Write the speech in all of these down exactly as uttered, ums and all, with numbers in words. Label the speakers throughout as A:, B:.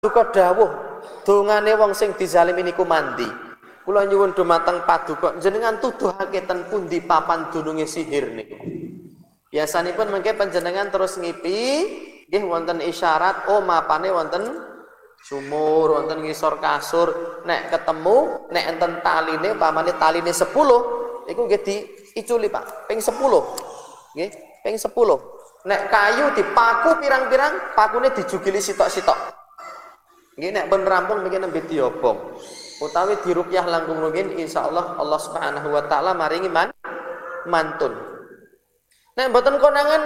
A: paduka dawuh dongane wong sing dizalimi niku mandi. Kula nyuwun dumateng paduka jenengan tuduhake ten pundi papan dununge sihir niku. Biasanipun mengke panjenengan terus ngipi nggih wonten isyarat oh mapane wonten sumur, wonten ngisor kasur. Nek ketemu nek enten taline pamane taline sepuluh iku nggih diiculi Pak, ping sepuluh. Nggih, ping sepuluh. Nek kayu dipaku pirang-pirang, pakune dijugili sitok-sitok. Nggih nek pun rampung mungkin nembe diobong. Utawi diruqyah langkung rumiyin insyaallah Allah Subhanahu wa taala maringi man mantun. Nek mboten konangan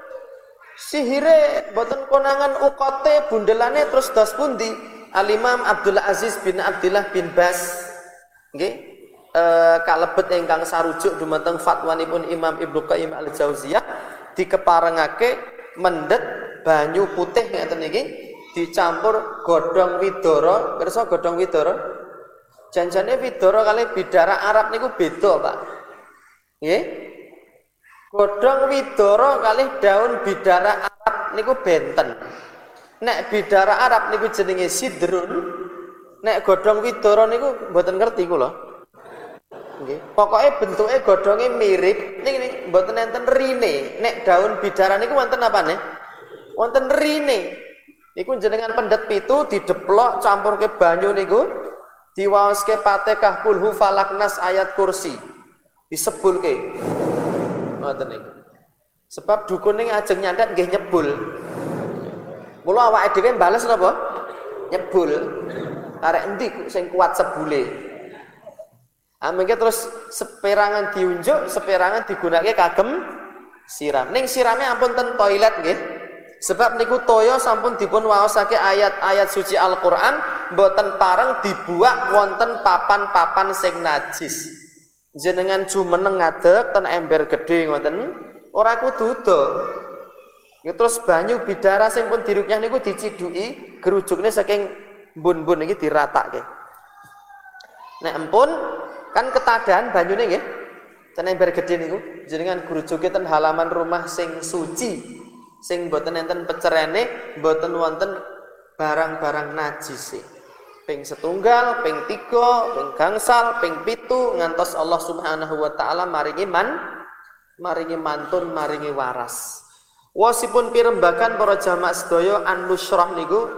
A: sihire, mboten konangan ukote bundelane terus dos pundi? Al-Imam Abdul Aziz bin Abdullah bin Bas nggih e, kalebet ingkang sarujuk dumateng fatwanipun Imam Ibnu Qayyim Al-Jauziyah dikeparengake mendhet banyu putih ngeten iki dicampur godhong widara. Kersa godhong widara? Janjane widara kali bidara Arab niku beda, Pak. Nggih? Godhong widara kali daun bidara Arab niku benten. Nek bidara Arab niku jenenge sidrun, nek godhong widara niku mboten ngerti kula. Nggih. Pokoke bentuke godhonge mirip, niki mboten enten rine. Nek daun bidara niku wonten apane? Wonten rine. Iku jenengan pendet pitu dideplok campurke banyu niku, diwaoske Fatihah kulhu falaknas ayat kursi. Disebulke. Ngoten niku. Sebab dukun ning ajeng nyandat nggih nyebul. Mula awake dhewe bales napa? Nyebul. Arek endi sing kuat sebule? Amengke terus seperangan diunjuk, seperangan digunakake kagem siram. Ning sirame ampun ten toilet nggih. Sebab niku toya sampun dipun waosake ayat-ayat suci Al-Qur'an mboten pareng dibuak wonten papan-papan sing najis. Jenengan jumeneng ngadeg ten ember gedhe ngoten ora kudu do. Terus banyu bidara sing pun diruqyah niku diciduki gerujukne saking mbun-mbun iki diratake. Nek empun kan ketadahan banyune nggih. Ten ember gedhe niku jenengan gerujuke ten halaman rumah sing suci. Sing mboten enten pecerene, mboten wonten barang-barang najis. Ping setunggal, ping tiga, ping gangsal, ping pitu ngantos Allah Subhanahu wa taala maringi man maringi mantun, maringi waras. Wasipun pirembagan para jamaah sedaya an-nusrah niku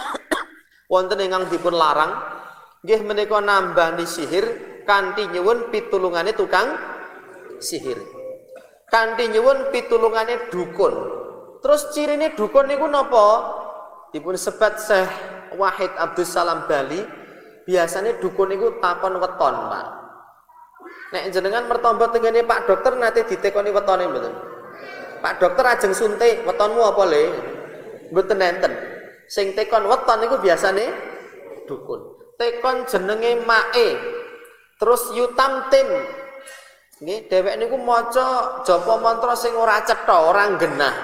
A: wonten ingkang dipun larang nggih menika nambani sihir kanthi nyuwun pitulungane tukang sihir. Kanthi nyuwun pitulungane dukun. Terus cirine dukun niku napa? Dipun sebat Syekh Wahid Abdus Salam Bali, biasanya dukun niku takon weton, Pak. Nek jenengan mertombo tengene Pak Dokter nate ditekoni wetone mboten? Pak Dokter ajeng suntik, wetonmu apa le? Mboten enten. Sing tekon weton niku biasane dukun. Tekon jenenge mae. Terus yutamtim. Nggih, dhewek niku maca japa mantra sing ora cetha, ora genah.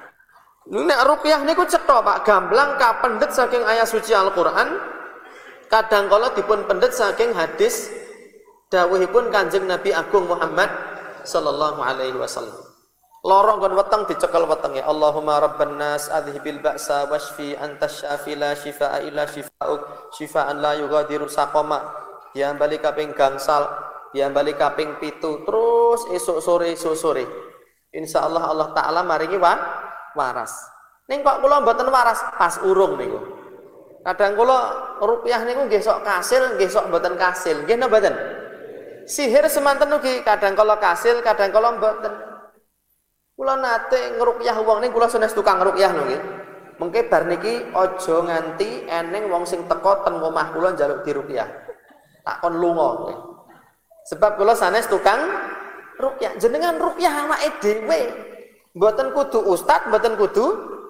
A: Nek ruqyah niku cetha Pak, gamblang kapendhet saking ayat suci Al-Qur'an, kadang kala dipun pendhet saking hadis dawuhipun Kanjeng Nabi Agung Muhammad sallallahu alaihi wasallam. Lorong kon weteng dicekel wetenge. Allahumma rabban nas adhibil ba'sa washfi antas syafi la shifaa illa shifaa'uk shifaan la yughadiru saqama. Yang bali kaping gangsal, yang bali kaping pitu, terus esuk sore esuk sore. Insyaallah Allah taala maringi wa waras. Ning kok kula mboten waras pas urung niku. Kadang kula ruqyah niku nggih sok kasil, nggih sok mboten kasil. Nggih napa mboten? Sihir semanten ugi kadang kala kasil, kadang kala mboten. Kula nate ngruqyah wong ning kula sanes tukang ruqyah lho nggih. Mengke bar niki aja nganti eneng wong sing teka ten omah kula njaluk diruqyah. Tak kon lunga nggih. Sebab kula sanes tukang ruqyah. Jenengan ruqyah awake dhewe. Mboten kudu ustad, mboten kudu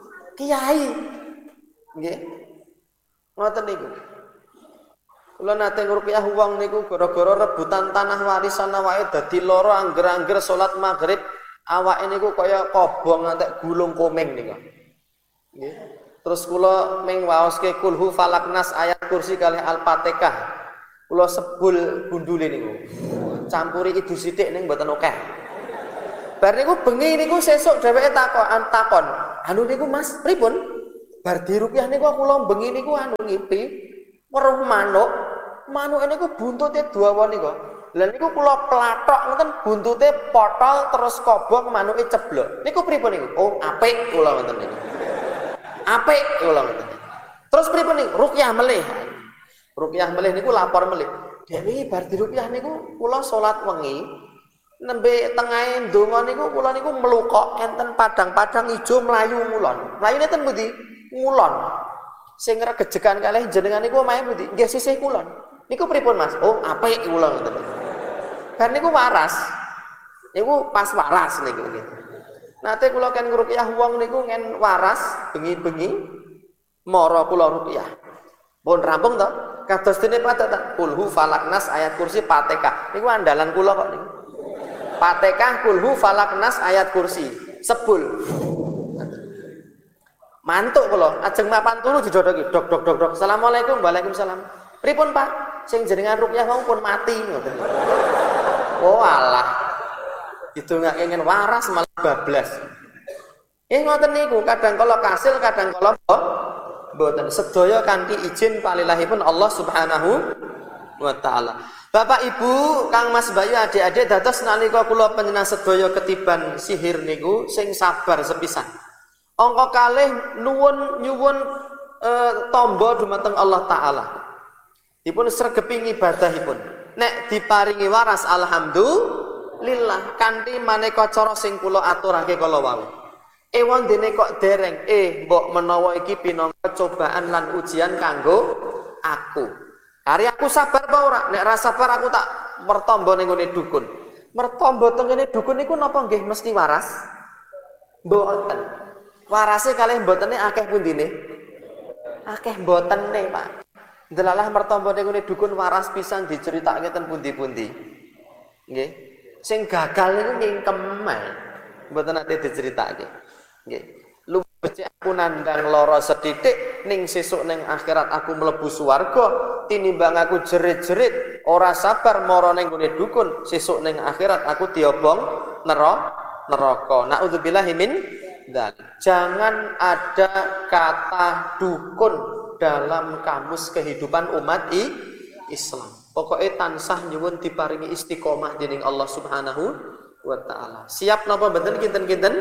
A: kiai. Nggih. Ngoten niku. Kula nate ngruqyah wong niku gara-gara rebutan tanah warisan awake dadi lara angger-angger salat maghrib awake niku kaya kobong ngantek gulung komeng niku. Nggih. Terus kula ming waoske kulhu falaknas ayat kursi kalih Al-Fatihah. Kula sebul gundule niku. Campuri idu sithik ning mboten akeh. Bar niku bengi niku sesuk dheweke takon takon. Anu niku Mas, pripun? bar diruqyah niku kula bengi niku anu ngimpi weruh manuk. Manuk niku buntute dawa niku. Lah niku kula plathok ngoten buntute potol terus kobong manuke ceblok. Niku pripun niku? Oh, apik kula ngoten niku. Apik kula ngoten. Terus pripun niku? Ruqyah melih. Ruqyah melih niku lapor melih. Dewi bar diruqyah niku kula salat wengi nembe tengahe donga niku kula niku melukok enten padang-padang ijo mlayu ngulon. Mlayune ten pundi? Ngulon. Sing regejekan kalih jenengan niku omahe pundi? Nggih sisih kulon. Niku pripun Mas? Oh, apik kula ngoten. Kan niku waras. Niku pas waras niku nggih. Nate kula kan ngruqyah wong niku ngen waras bengi-bengi mara kula ruqyah. Pun rampung to? Kados dene padatan kulhu falaknas ayat kursi Fatihah. Niku andalan kula kok niku. Fatihah kulhu falaknas ayat kursi sebul. Mantuk kula, ajeng mapan turu didodoki dok dok dok dok. Assalamualaikum, waalaikumsalam. Pripun Pak? Sing jenengan ruqyah mau pun mati ngoten. Oh alah. Itu nggak ingin waras malah bablas. Eh ngoten niku kadang kala kasil kadang kala mboten. Sedaya kanthi izin palilahipun Allah Subhanahu wa taala. Bapak Ibu, Kang Mas Bayu, adik-adik dados nalika kula panjenengan sedaya ketiban sihir niku sing sabar sepisan. Angka kalih nuwun nyuwun e, tombo dumateng Allah taala. Dipun sregeping ibadahipun. Nek diparingi waras alhamdulillah kanthi maneka cara sing kula aturake kala wau. Ewon dene kok dereng eh mbok menawa iki pinangka cobaan lan ujian kanggo aku. Hari aku sabar apa ora? Nek ra sabar aku tak mertombo ning ngene dukun. Mertombo teng ngene dukun niku napa nggih mesti waras? Mboten. Warase kalih mbotene akeh pundine? Akeh mbotene, Pak. Delalah mertombo ning ngene dukun waras pisan diceritake ten pundi-pundi. Nggih. Sing gagal niku ngingkem ae. Mboten ate diceritake. Nggih. Lu becik aku nandang lara sethithik ning sesuk ning akhirat aku mlebu swarga tinimbang aku jerit-jerit ora sabar mara ning gone dukun sesuk ning akhirat aku diobong neraka. Naudzubillahi min dzalik. Jangan ada kata dukun dalam kamus kehidupan umat i Islam. Pokoknya tansah nyuwun diparingi istiqomah dening Allah Subhanahu wa taala. Siap napa mboten kinten-kinten?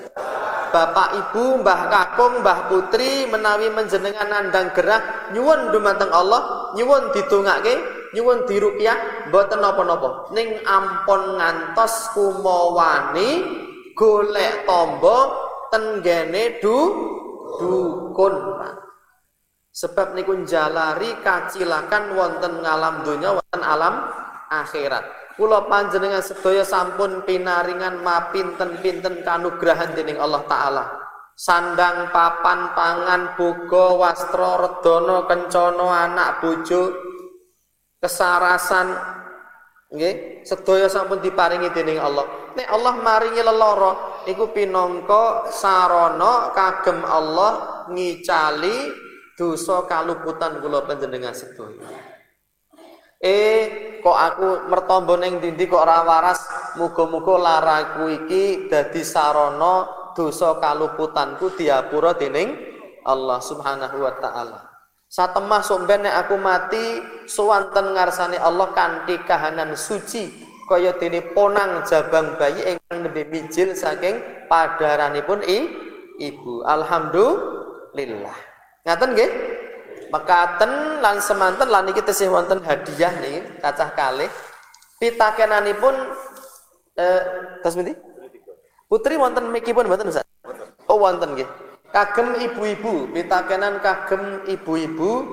A: Bapak Ibu, Mbah Kakung, Mbah Putri menawi menjenengan nandang gerah nyuwun dumateng Allah, nyuwun didongake, nyuwun diruqyah mboten napa-napa. Ning ampun ngantos kumawani golek tombo ten ngene du dukun, Pak. Sebab niku njalari kacilakan wonten ngalam donya wonten alam akhirat. Kula panjenengan sedaya sampun pinaringan mapinten-pinten kanugrahan dening Allah taala. Sandang, papan, pangan, boga, wastra, redana, kencana, anak bojo, kesarasan nggih, sedaya sampun diparingi dening Allah. Nek Allah maringi lelara niku pinangka sarana kagem Allah ngicali dosa kaluputan kula panjenengan sedaya. Eh kok aku mertombo ning ndi kok ora waras, muga-muga laraku iki dadi sarana dosa kaluputanku diapura dening Allah Subhanahu wa taala. Satemah somben nek aku mati sowanten ngarsane Allah kanthi kahanan suci kaya dene ponang jabang bayi ingkang nembe mijil saking padaranipun i, ibu. Alhamdulillah. Ngaten nggih? Mekaten lan semanten lan iki tesih wonten hadiah niki cacah kalih. Pitakenanipun eh tos pundi? Putri wonten mikipun mboten Ustaz? Oh wonten nggih. Kagem ibu-ibu, pitakenan kagem ibu-ibu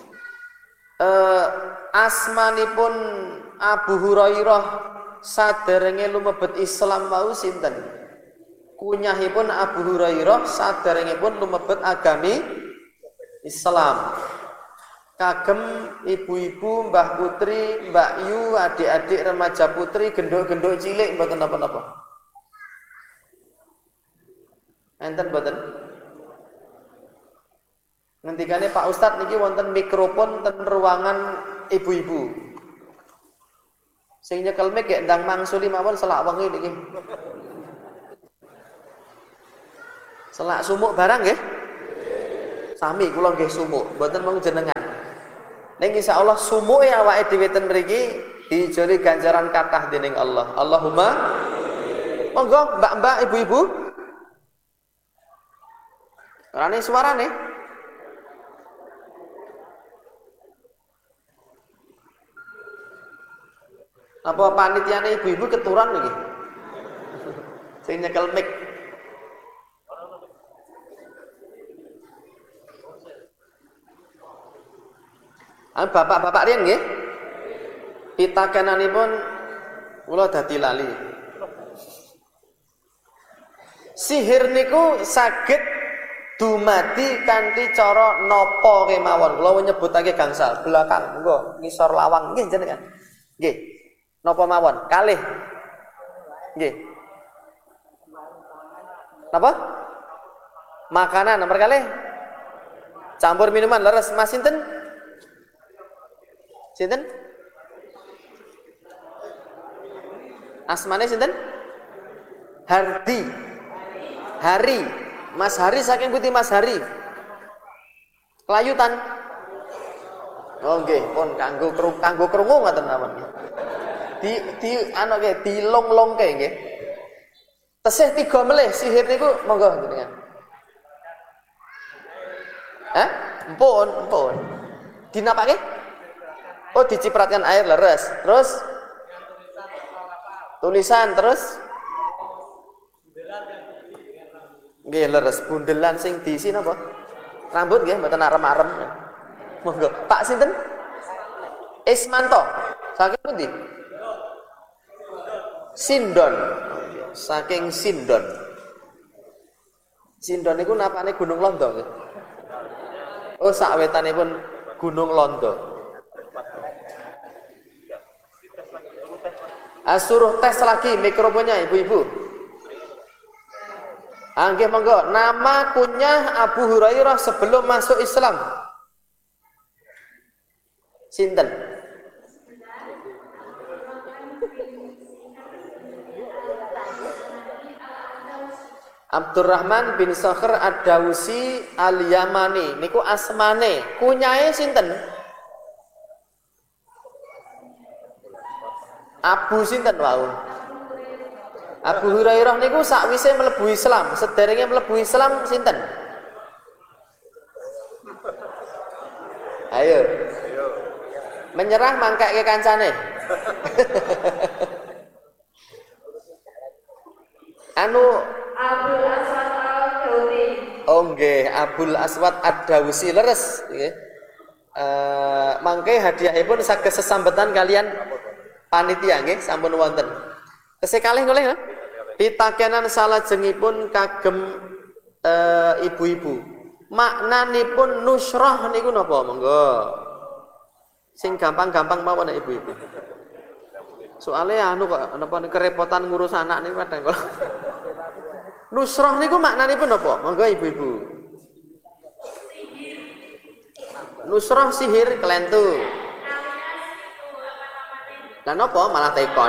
A: eh asmanipun Abu Hurairah saderenge lumebet Islam wau sinten? Kunyahipun Abu Hurairah saderengipun lumebet agami Islam. Kagem ibu-ibu, Mbah Putri, Mbak Yu, adik-adik remaja putri, genduk-genduk cilik mboten napa-napa. Enten mboten? Ngendikane Pak Ustadz niki wonten mikrofon ten ruangan ibu-ibu. Sing nyekel mik gek ndang mangsuli mawon selak wengi niki. Selak sumuk barang nggih? Sami kula nggih sumuk, mboten mung jenengan. Ning insyaallah sumuke awake dhewe ten mriki dijoli ganjaran kathah dening Allah. Allahumma monggo mbak-mbak, ibu-ibu. Rane suarane. Apa panitiane ibu-ibu keturunan iki? Sing nyekel mic. Ah bapak-bapak riyen nggih. Pitakenanipun kula dadi lali. Sihir niku saged dumadi kanthi cara napa kemawon. Kula nyebutake gangsal belakang, monggo ngisor lawang nggih jenengan. Nggih. Napa mawon? Kalih. Nggih. Napa? Makanan nomor kalih. Campur minuman leres. Mas sinten? Sinten? Asmane sinten? Hardi. Hari. Mas Hari saking putih Mas Hari. Kelayutan. Oh nggih, pun kanggo kanggo krungu ngoten mawon. Di di anu nggih, dilong-longke nggih. Tesih tiga melih sihir niku monggo jenengan. Hah? Empun, empun. Dinapake? Oh, dicipratkan air leres. Terus tulisan terus nggih leres bundelan sing diisi napa? Rambut nggih mboten arem-arem. Monggo. Pak sinten? Ismanto. Saking pundi? Sindon. Saking Sindon. Sindon niku napane Gunung Londo nggih. Oh, sawetanipun Gunung Londo. Asuruh tes lagi mikrofonnya ibu-ibu. Anggih monggo, nama kunyah Abu Hurairah sebelum masuk Islam. Sinten? Abdurrahman bin Sakhr Ad-Dawsi Al-Yamani niku asmane, kunyahe sinten? Abu sinten wau? Abu Hurairah niku sakwise mlebu Islam, sederenge mlebu Islam sinten? Ayo. Menyerah mangkake kancane. Anu
B: Abdul Aswad Ad-Dawsi.
A: Oh nggih, Abdul Aswad Ad-Dawsi leres nggih. Eh mangke hadiahipun saged sesambetan kalian panitia nggih sampun wonten. Tesih kalih nggih ya. Pitakenan salajengipun kagem ibu-ibu. Maknanipun nusrah niku napa monggo? Sing gampang-gampang mawon ibu-ibu. Soalnya anu kok napa kerepotan ngurus anak niku kadang kok. Nusrah niku maknanipun napa? Monggo ibu-ibu. Nusrah sihir kelentu. Lah napa malah tekon?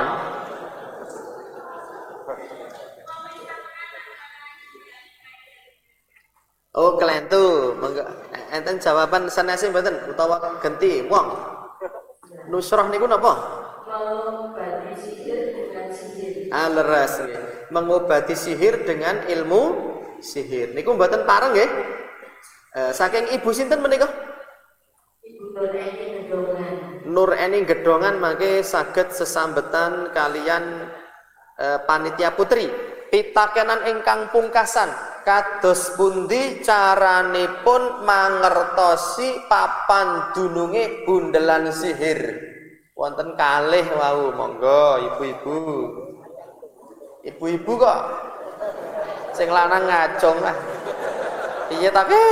A: Oh kelentu, monggo enten jawaban sanesih mboten utawa ganti wong. Nusrah niku napa?
B: Mengobati sihir dengan sihir.
A: Ah leres nggih. Mengobati sihir dengan ilmu sihir. Niku mboten pareng nggih. Eh, saking ibu sinten menika?
B: Ibu Nur Eni Gedongan.
A: Nur Eni Gedongan mangke saged sesambetan kalian eh, panitia putri. Pitakenan ingkang pungkasan kados pundi caranipun mangertosi papan dununge bundelan sihir. Wonten kalih wau, monggo ibu-ibu. Ibu-ibu kok sing lanang ngacung ah. Piye ta ki?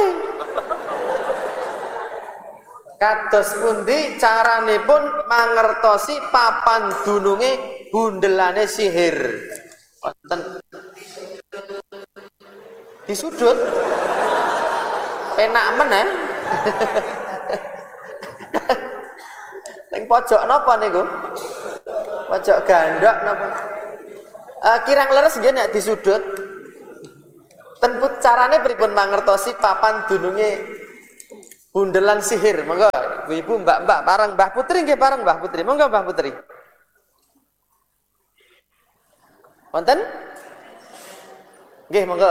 A: Kados pundi caranipun mangertosi papan dununge bundelane sihir? Wonten di sudut penak men eh. Ning pojok napa niku? Pojok gandok napa? Uh, kirang leres nggih nek di sudut. Ten carane pripun mangertosi papan dununge bundelan sihir. Monggo ibu-ibu, mbak-mbak, bareng Mbah Putri nggih, bareng Mbah Putri. Monggo Mbah Putri. Wonten? Nggih, monggo.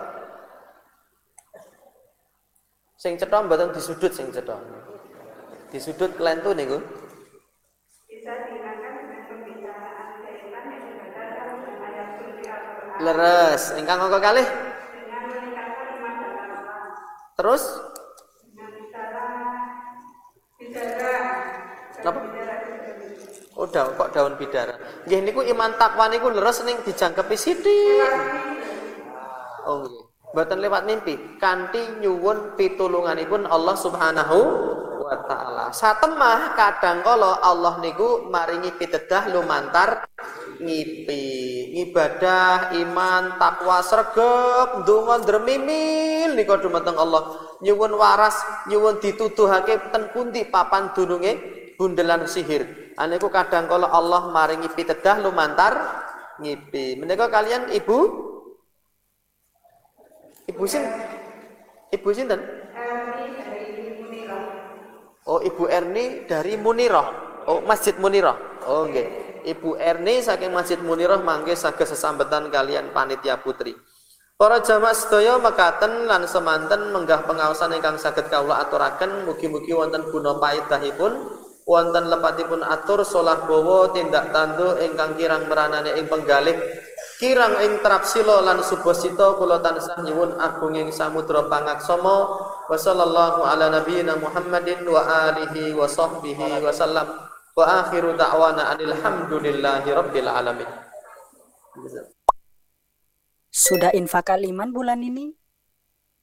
A: Sing cetha mboten disudut sing cetha. Disudut kelentu niku.
B: Bisa digunakan dengan pembicaraan syaitan yang berkaitan dengan ayat suci Al-Quran.
A: Leres. Ingkang angka kalih?
B: Dengan meningkatkan iman dan takwa.
A: Terus?
B: Dengan bicara, bicara.
A: Napa? Oh, daun, kok daun bidara. Nggih niku iman takwa niku leres ning dijangkepi sithik. Oh nggih. Mboten lewat mimpi, kanthi nyuwun pitulunganipun Allah Subhanahu wa taala. Satemah kadang kala Allah niku maringi pitedah lumantar ngipi. Ibadah, iman, takwa sregep, ndonga ndremimil nika dumateng Allah. Nyuwun waras, nyuwun dituduhake ten pundi papan dununge bundelan sihir. Aniku kadang kala Allah maringi pitedah lumantar ngipi. Menika kalian Ibu Ibu sin, Ibu sinten?
B: Erni dari Munirah.
A: Oh, Ibu Erni dari Munirah. Oh, Masjid Munirah. Oh, nggih. Ibu Erni saking Masjid Munirah mangke saged sesambetan kalian panitia putri. Para jamaah sedaya mekaten lan semanten menggah pengaosan ingkang saged kawula aturaken mugi-mugi wonten guna paedahipun, wonten lepatipun atur solah bawa tindak tanduk ingkang kirang meranane ing penggalih kirang ing trapsila lan subasita kula tansah nyuwun agunging samudra pangaksama wa sallallahu ala nabiyyina Muhammadin wa alihi wa sahbihi wa sallam wa akhiru da'wana alhamdulillahi rabbil alamin.
C: Sudah infak kaliman bulan ini?